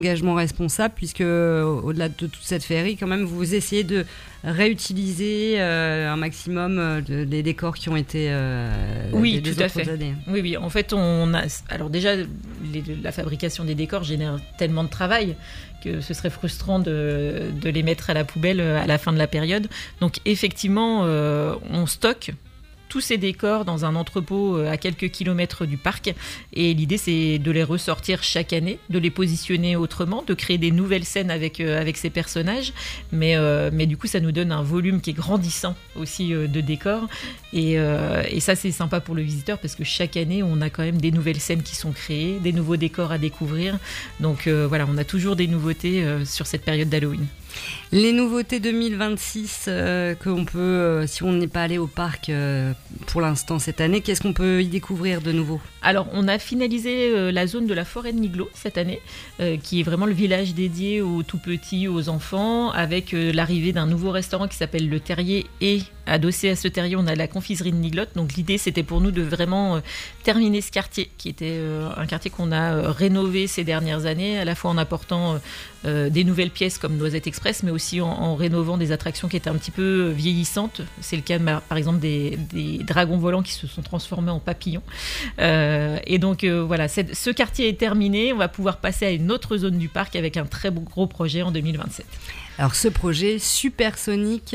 engagement responsable, puisque au-delà de toute cette féerie, quand même, vous essayez de réutiliser un maximum des décors qui ont été oui, des tout à autres fait. années. Oui, en fait, alors déjà, la fabrication des décors génère tellement de travail que ce serait frustrant de les mettre à la poubelle à la fin de la période. Donc effectivement, on stocke tous ces décors dans un entrepôt à quelques kilomètres du parc, et l'idée c'est de les ressortir chaque année, de les positionner autrement, de créer des nouvelles scènes avec ces personnages, mais du coup ça nous donne un volume qui est grandissant aussi de décors, et ça c'est sympa pour le visiteur parce que chaque année on a quand même des nouvelles scènes qui sont créées, des nouveaux décors à découvrir, donc voilà, on a toujours des nouveautés sur cette période d'Halloween. Les nouveautés 2026 qu'on peut, si on n'est pas allé au parc pour l'instant cette année, qu'est-ce qu'on peut y découvrir de nouveau ? Alors, on a finalisé la zone de la forêt de Niglo cette année, qui est vraiment le village dédié aux tout-petits, aux enfants, avec l'arrivée d'un nouveau restaurant qui s'appelle Le Terrier, et adossé à ce terrier, on a la confiserie de Niglotte. Donc l'idée, c'était pour nous de vraiment terminer ce quartier, qui était un quartier qu'on a rénové ces dernières années, à la fois en apportant des nouvelles pièces comme Noisette Express, mais aussi en rénovant des attractions qui étaient un petit peu vieillissantes. C'est le cas, par exemple, des dragons volants qui se sont transformés en papillons. Et donc voilà, ce quartier est terminé. On va pouvoir passer à une autre zone du parc avec un très gros projet en 2027. Alors ce projet Supersonic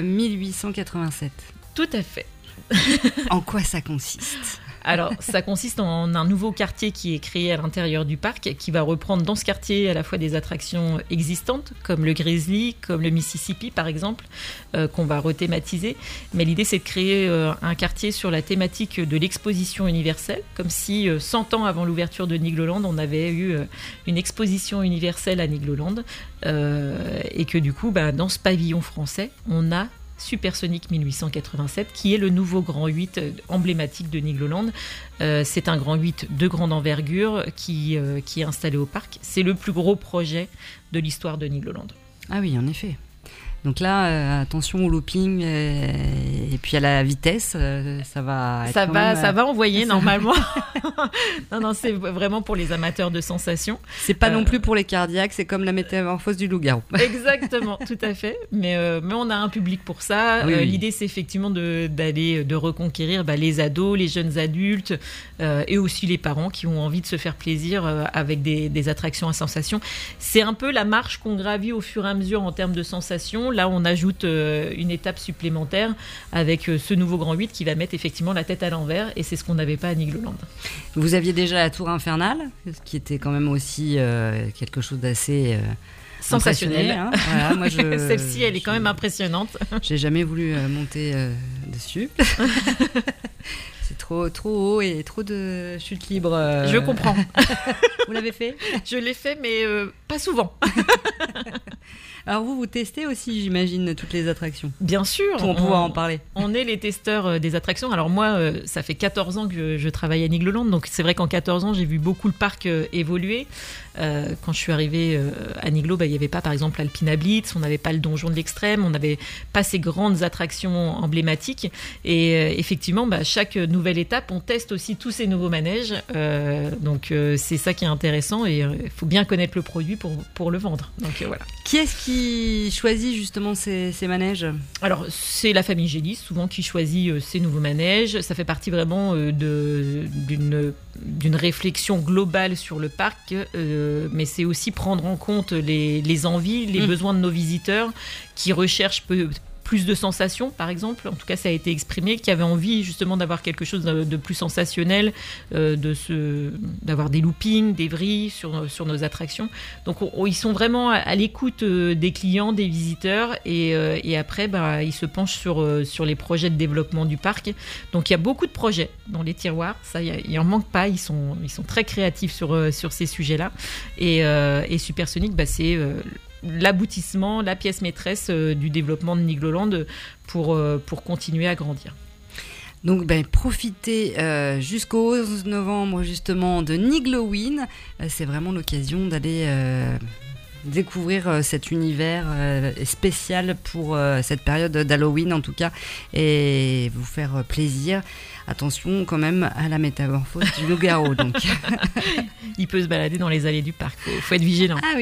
1887. Tout à fait. En quoi ça consiste ? Alors, ça consiste en un nouveau quartier qui est créé à l'intérieur du parc, qui va reprendre dans ce quartier à la fois des attractions existantes, comme le Grizzly, comme le Mississippi par exemple, qu'on va rethématiser. Mais l'idée, c'est de créer un quartier sur la thématique de l'exposition universelle, comme si 100 ans avant l'ouverture de Nigloland, on avait eu une exposition universelle à Nigloland, et que du coup, dans ce pavillon français, on a Supersonic 1887, qui est le nouveau grand 8 emblématique de Nigloland. C'est un grand 8 de grande envergure qui est installé au parc. C'est le plus gros projet de l'histoire de Nigloland. Ah oui, en effet. Donc là, attention au looping et puis à la vitesse, ça va être ça va envoyer normalement. non, c'est vraiment pour les amateurs de sensations. C'est pas non plus pour les cardiaques, c'est comme la métamorphose du loup-garou. Exactement, tout à fait. Mais on a un public pour ça. Oui. L'idée, c'est effectivement de reconquérir les ados, les jeunes adultes et aussi les parents qui ont envie de se faire plaisir avec des attractions à sensations. C'est un peu la marche qu'on gravit au fur et à mesure en termes de sensations. Là, on ajoute une étape supplémentaire avec ce nouveau grand 8 qui va mettre effectivement la tête à l'envers, et c'est ce qu'on n'avait pas à Nigloland. Vous aviez déjà la tour infernale, ce qui était quand même aussi quelque chose d'assez sensationnel. Hein. Voilà, moi Celle-ci, elle est quand même impressionnante. J'ai jamais voulu monter dessus. C'est trop haut et trop de chute libre. Je comprends. Vous l'avez fait ? Je l'ai fait, mais pas souvent. Alors vous testez aussi, j'imagine, toutes les attractions. Bien sûr. Pour pouvoir en parler. On est les testeurs des attractions. Alors moi, ça fait 14 ans que je travaille à Nigloland, donc c'est vrai qu'en 14 ans, j'ai vu beaucoup le parc évoluer. Quand je suis arrivée à Niglo, il n'y avait pas par exemple Alpina Blitz, on n'avait pas le donjon de l'extrême, on n'avait pas ces grandes attractions emblématiques, et effectivement chaque nouvelle étape on teste aussi tous ces nouveaux manèges, donc c'est ça qui est intéressant, et il faut bien connaître le produit pour le vendre, donc voilà. Qui est-ce qui choisit justement ces manèges ? Alors c'est la famille Gélis souvent qui choisit ces nouveaux manèges. Ça fait partie vraiment d'une réflexion globale sur le parc, mais c'est aussi prendre en compte les envies, les besoins de nos visiteurs qui recherchent plus de sensations, par exemple. En tout cas, ça a été exprimé, qui avaient envie justement d'avoir quelque chose de plus sensationnel, d'avoir des loopings, des vrilles sur nos attractions. Donc, ils sont vraiment à l'écoute des clients, des visiteurs, et après, ils se penchent sur les projets de développement du parc. Donc, il y a beaucoup de projets dans les tiroirs. Ça, il en manque pas. Ils sont très créatifs sur ces sujets-là. Et Supersonic, c'est l'aboutissement, la pièce maîtresse du développement de Nigloland pour continuer à grandir. Donc profitez jusqu'au 11 novembre justement de Nigloween. C'est vraiment l'occasion d'aller découvrir cet univers spécial pour cette période d'Halloween en tout cas, et vous faire plaisir. attention quand même à la métamorphose du loup-garou. Donc. Il peut se balader dans les allées du parc, faut être vigilant. Ah oui,